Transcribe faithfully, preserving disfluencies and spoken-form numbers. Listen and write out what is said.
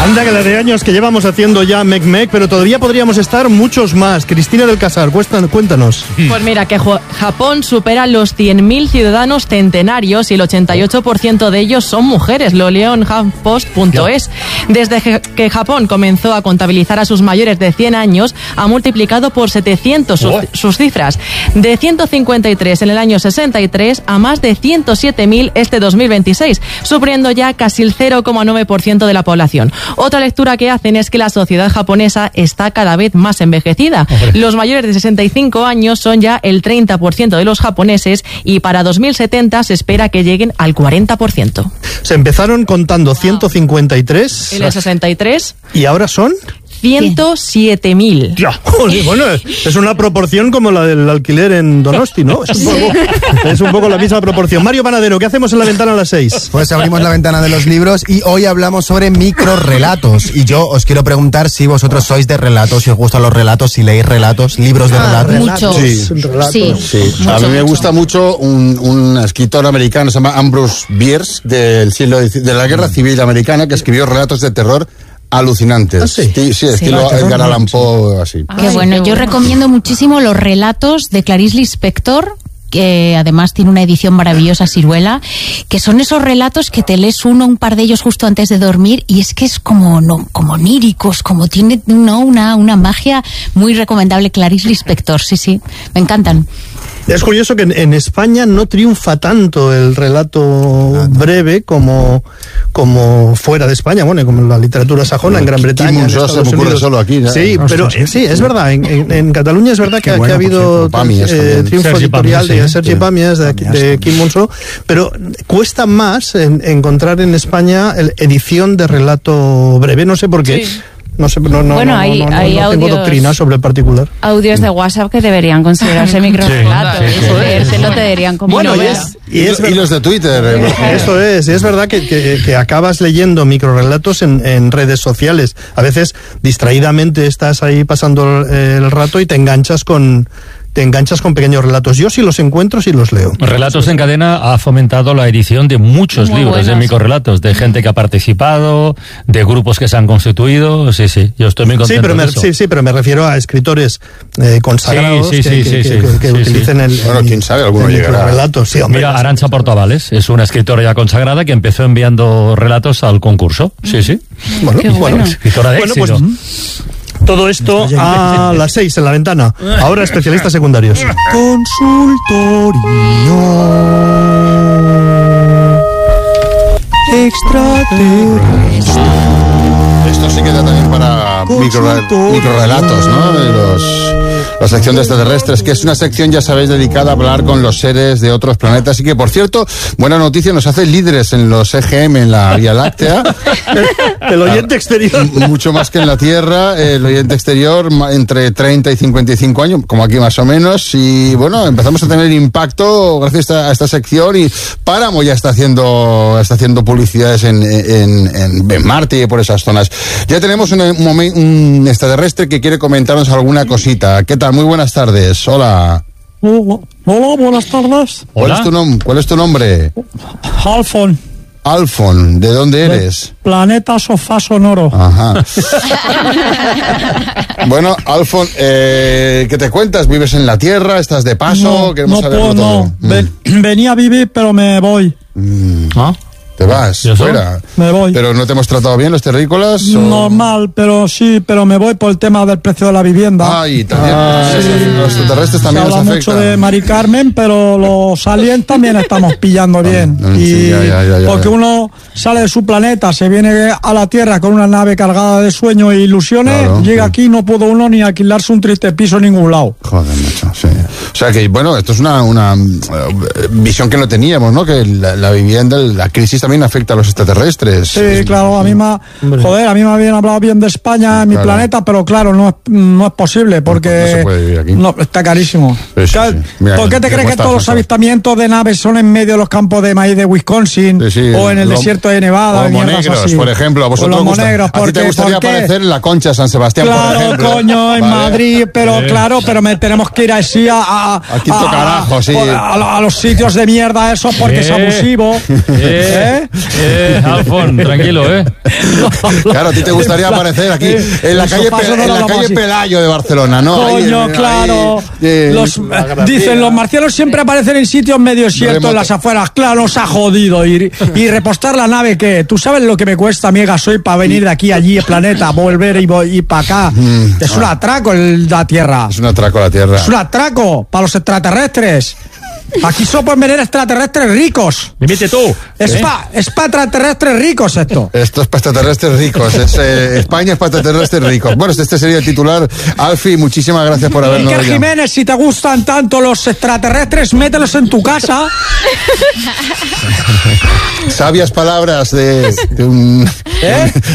Anda, que la de años que llevamos haciendo ya Mec Mec, pero todavía podríamos estar muchos más. Cristina del Casar, cuéntanos. Pues mira, que Japón supera los cien mil ciudadanos centenarios y el ochenta y ocho por ciento de ellos son mujeres, lo leo en Hanpost punto es. Desde que Japón comenzó a contabilizar a sus mayores de cien años, ha multiplicado por setecientos sus, sus cifras. De ciento cincuenta y tres en el año sesenta y tres a más de ciento siete mil este dos mil veintiséis, supliendo ya casi el cero coma nueve por ciento de la población. Otra lectura que hacen es que la sociedad japonesa está cada vez más envejecida. Hombre. Los mayores de sesenta y cinco años son ya el treinta por ciento de los japoneses y para dos mil setenta se espera que lleguen al cuarenta por ciento. Se empezaron contando ciento cincuenta y tres. En el sesenta y tres. ¿Y ahora son? ciento siete mil. Bueno, es una proporción como la del alquiler en Donosti, ¿no? Es un, poco, es un poco la misma proporción. Mario Panadero, ¿qué hacemos en la ventana a las seis? Pues abrimos la ventana de los libros y hoy hablamos sobre microrrelatos. Y yo os quiero preguntar si vosotros sois de relatos, si os gustan los relatos, si leéis relatos, libros de ah, relatos. Muchos. Sí, relatos. sí. sí. Mucho, a mí me mucho. gusta mucho un, un escritor americano, se llama Ambrose Bierce, del siglo de la Guerra Civil Americana, que escribió relatos de terror alucinantes. ¿Ah, sí? Sí, sí, estilo sí. Edgar Allan Poe, así. Qué Ay, bueno, qué yo bueno. recomiendo muchísimo los relatos de Clarice Lispector, que además tiene una edición maravillosa, Siruela, que son esos relatos que te lees uno, un par de ellos justo antes de dormir, y es que es como no, como oníricos, como tiene no, una, una magia muy recomendable. Clarice Lispector, sí, sí, me encantan. Es curioso que en, en España no triunfa tanto el relato breve como, como fuera de España, bueno, como en la literatura sajona, en Gran Bretaña. En Estados se me ocurre solo aquí, ¿no? Sí, pero eh, sí, es verdad, en, en, en Cataluña es verdad que, bueno, que ha habido Pàmies, eh, triunfo Sergi editorial Pàmies, de sí, Sergi sí. Pàmies, de, de Quim Monzó, pero cuesta más en, encontrar en España el, edición de relato breve, no sé por qué. Sí. No sé, no, no, bueno, no, hay, no, no, hay no audios, tengo doctrina sobre el particular. Audios de WhatsApp que deberían considerarse microrelatos. Sí, sí, sí. Leérselo te dirían como bueno, novela. Y, es, y, es, y los de Twitter. Eh, eso es, y es verdad que, que, que acabas leyendo microrelatos en, en redes sociales. A veces, distraídamente, estás ahí pasando el, el rato y te enganchas con... te enganchas con pequeños relatos. Yo sí los encuentro, sí los leo. Relatos en Cadena ha fomentado la edición de muchos Muy libros buenos. de microrelatos, de gente que ha participado, de grupos que se han constituido. Sí, sí, yo estoy muy contento. Sí, pero me, de eso. sí, sí, pero me refiero a escritores eh, consagrados sí, sí, que, sí, que, sí, que, sí, que sí, utilicen sí. el, Bueno, quién sabe, alguno el llegará. microrelatos. Sí, hombre, Mira, Arantxa Portavales es una escritora ya consagrada que empezó enviando relatos al concurso. Sí, sí. Bueno, Qué bueno, bueno. Escritora de bueno, éxito. pues todo esto a las seis en la ventana. Ahora especialistas secundarios. Consultorio extraterrestre. Esto sí queda también para micro, microrelatos, ¿no? De los, la sección de extraterrestres, que es una sección, ya sabéis, dedicada a hablar con los seres de otros planetas. Y que, por cierto, buena noticia, nos hace líderes en los E G M en la Vía Láctea. El oyente exterior. Mucho más que en la Tierra. El oyente exterior entre treinta y cincuenta y cinco años, como aquí más o menos. Y bueno, empezamos a tener impacto gracias a esta sección. Y Páramo ya está haciendo, está haciendo publicidades en, en, en, en Marte y por esas zonas. Ya tenemos un, un, un extraterrestre que quiere comentarnos alguna cosita. ¿Qué tal? Muy buenas tardes. Hola. Hola, hola, buenas tardes. ¿Cuál es tu, nom- ¿Cuál es tu nombre? Alfon. Alfon. ¿De dónde eres? Planeta Sofá Sonoro. Ajá. Bueno, Alfon, eh, ¿qué te cuentas? ¿Vives en la Tierra? ¿Estás de paso? No, Queremos no saberlo puedo, todo. no. Ven- venía a vivir, pero me voy. Mm. ¿Ah? ¿Te vas? ¿Y eso? Fuera. Me voy. ¿Pero no te hemos tratado bien los terrícolas? o- Normal, pero sí, pero me voy por el tema del precio de la vivienda. Ay, también. Ah, sí, sí. Los extraterrestres Se también habla nos mucho afectan. de Mari Carmen, pero los aliens también estamos pillando bien. Ah, sí, y ya, ya, ya, ya, porque ya. uno sale de su planeta, se viene a la Tierra con una nave cargada de sueños e ilusiones, Claro, llega sí. aquí y no pudo uno ni alquilarse un triste piso en ningún lado. Joder, macho, sí. O sea que, bueno, esto es una, una eh, visión que no teníamos, ¿no? Que la, la vivienda, la crisis también afecta a los extraterrestres. Sí, claro, a mí me, joder, a mí me habían hablado bien de España, en mi Claro. planeta, pero claro, no es, no es posible, porque no se puede vivir aquí. no, está carísimo. Sí, sí, Claro, sí. Mira, ¿por qué te me crees que cuesta todos los mucho. avistamientos de naves son en medio de los campos de maíz de Wisconsin Sí, sí, o en el lo- desierto de Nevada? O y mierdas monegros, así? por ejemplo. A vosotros O los gusta- monegros, a ti ¿por te qué? gustaría ¿Por qué? aparecer en la Concha San Sebastián, por Claro, ejemplo. coño, en Vale. Madrid, pero Sí. claro, pero me tenemos que ir así a, a, a, a, Al quinto a- carajo, sí. a, a- a los sitios de mierda esos porque es Eh. abusivo. Eh, eh, Alfon, tranquilo, ¿eh? Claro, a ti te gustaría aparecer aquí en la Los calle, sofás Pe- no en lo la hablamos calle así. Pelayo de Barcelona, ¿no? Ahí, Coño, ahí, claro. eh, Los, dicen, los marcianos siempre aparecen en sitios medio desiertos, Remoto. en las afueras. Claro, nos ha jodido. Y, y repostar la nave, ¿qué? ¿Tú sabes lo que me cuesta a mí, gasoil, para venir de aquí a allí, el planeta, volver y, vo- y para acá? Es un atraco el, la Tierra. Es un atraco a la Tierra. Es un atraco para los extraterrestres. Aquí solo pueden venir extraterrestres ricos. Limite tú. Es para es pa extraterrestres ricos esto. Esto es para extraterrestres ricos. Es, eh, España es para extraterrestres ricos. Bueno, este sería el titular. Alfie, muchísimas gracias por habernos Iker llamado. Jiménez, si te gustan tanto los extraterrestres, mételos en tu casa. Sabias palabras de, de un, ¿Eh?